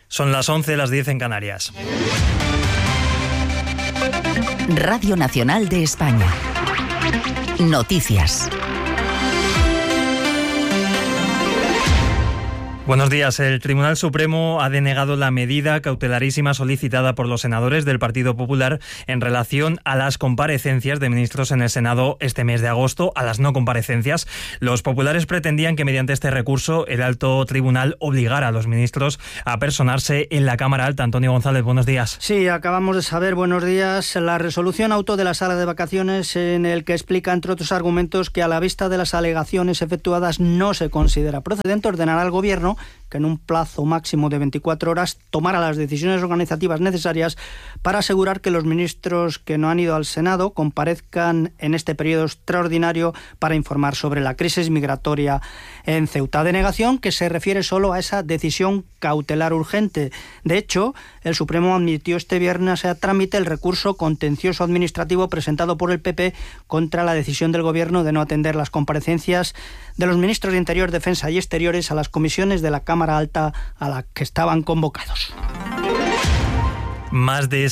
Son las 11, las 10 en Canarias. Radio Nacional de España. Noticias. Buenos días. El Tribunal Supremo ha denegado la medida cautelarísima solicitada por los senadores del Partido Popular en relación a las comparecencias de ministros en el Senado este mes de agosto, a las no comparecencias. Los populares pretendían que mediante este recurso el alto tribunal obligara a los ministros a personarse en la Cámara Alta. Antonio González, buenos días. Sí, acabamos de saber, buenos días, la resolución auto de la Sala de Vacaciones en el que explica, entre otros argumentos, que a la vista de las alegaciones efectuadas no se considera procedente ordenar al Gobierno que en un plazo máximo de 24 horas tomara las decisiones organizativas necesarias para asegurar que los ministros que no han ido al Senado comparezcan en este periodo extraordinario para informar sobre la crisis migratoria en Ceuta. Denegación que se refiere solo a esa decisión cautelar urgente. De hecho, el Supremo admitió este viernes a trámite el recurso contencioso administrativo presentado por el PP contra la decisión del Gobierno de no atender las comparecencias de los ministros de Interior, Defensa y Exteriores a las comisiones de la Cámara Alta a la que estaban convocados. Más de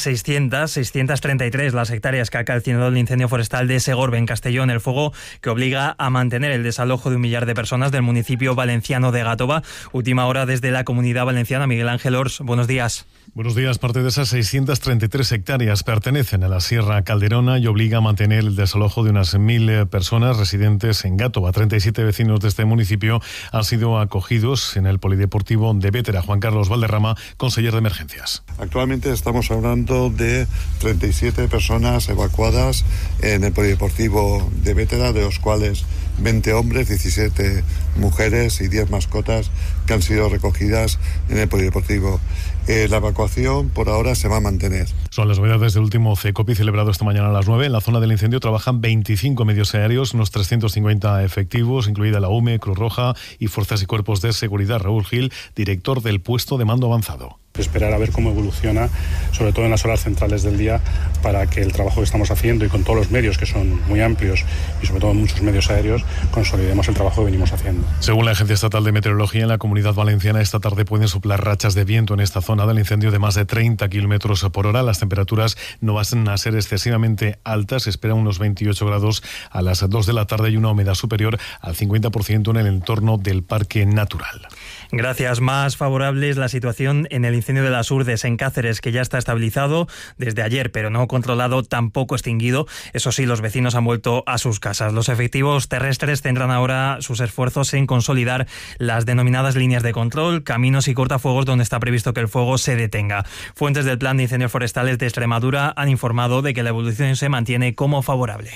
633 las hectáreas que ha calcinado el incendio forestal de Segorbe, en Castellón, el fuego que obliga a mantener el desalojo de 1 millar de personas del municipio valenciano de Gàtova. Última hora desde la Comunidad Valenciana. Miguel Ángel Ors, buenos días. Buenos días. Parte de esas 633 hectáreas pertenecen a la Sierra Calderona y obliga a mantener el desalojo de unas 1.000 personas residentes en Gàtova. 37 vecinos de este municipio han sido acogidos en el polideportivo de Bétera. Juan Carlos Valderrama, conseller de Emergencias. Actualmente estamos hablando de 37 personas evacuadas en el polideportivo de Bétera, de los cuales 20 hombres, 17 mujeres y 10 mascotas que han sido recogidas en el polideportivo. La evacuación por ahora se va a mantener. Son las novedades del último CECOPI celebrado esta mañana a las 9. En la zona del incendio trabajan 25 medios aéreos, unos 350 efectivos, incluida la UME, Cruz Roja y Fuerzas y Cuerpos de Seguridad. Raúl Gil, director del puesto de mando avanzado. Esperar a ver cómo evoluciona, sobre todo en las horas centrales del día, para que el trabajo que estamos haciendo y con todos los medios, que son muy amplios, y sobre todo muchos medios aéreos, consolidemos el trabajo que venimos haciendo. Según la Agencia Estatal de Meteorología, en la Comunidad Valenciana esta tarde pueden soplar rachas de viento en esta zona del incendio de más de 30 kilómetros por hora. Las temperaturas no van a ser excesivamente altas. Se esperan unos 28 grados a las 2 de la tarde y una humedad superior al 50% en el entorno del Parque Natural. Gracias. Más favorable es la situación en el incendio de las Urdes, en Cáceres, que ya está estabilizado desde ayer, pero no controlado, tampoco extinguido. Eso sí, los vecinos han vuelto a sus casas. Los efectivos terrestres centran ahora sus esfuerzos en consolidar las denominadas líneas de control, caminos y cortafuegos donde está previsto que el fuego se detenga. Fuentes del Plan de Incendios Forestales de Extremadura han informado de que la evolución se mantiene como favorable.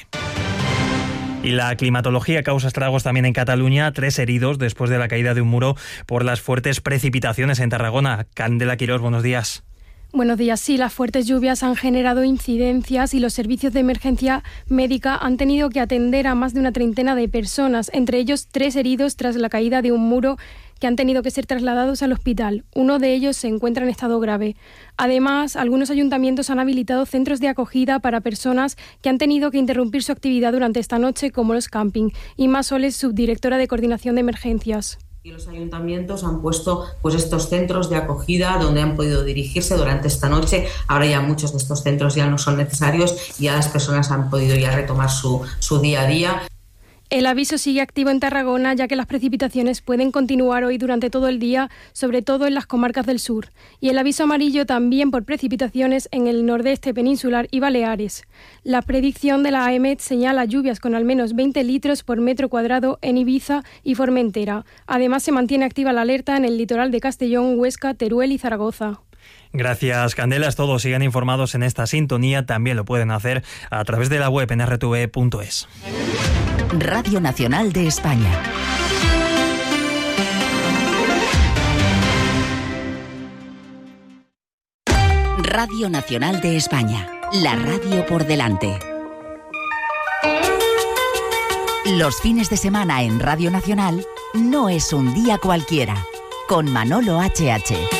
Y la climatología causa estragos también en Cataluña. 3 heridos después de la caída de un muro por las fuertes precipitaciones en Tarragona. Candela Quirós, buenos días. Buenos días. Sí, las fuertes lluvias han generado incidencias y los servicios de emergencia médica han tenido que atender a más de una treintena de personas, entre ellos 3 heridos tras la caída de un muro que han tenido que ser trasladados al hospital. Uno de ellos se encuentra en estado grave. Además, algunos ayuntamientos han habilitado centros de acogida para personas que han tenido que interrumpir su actividad durante esta noche, como los camping. Inma Soles, subdirectora de Coordinación de Emergencias. Y los ayuntamientos han puesto estos centros de acogida donde han podido dirigirse durante esta noche. Ahora ya muchos de estos centros ya no son necesarios y ya las personas han podido ya retomar su día a día. El aviso sigue activo en Tarragona, ya que las precipitaciones pueden continuar hoy durante todo el día, sobre todo en las comarcas del sur. Y el aviso amarillo también por precipitaciones en el nordeste peninsular y Baleares. La predicción de la AEMET señala lluvias con al menos 20 litros por metro cuadrado en Ibiza y Formentera. Además, se mantiene activa la alerta en el litoral de Castellón, Huesca, Teruel y Zaragoza. Gracias, Candela. Es todo. Sigan informados en esta sintonía. También lo pueden hacer a través de la web en rtve.es. Radio Nacional de España. Radio Nacional de España. La radio por delante. Los fines de semana en Radio Nacional no es un día cualquiera. Con Manolo HH.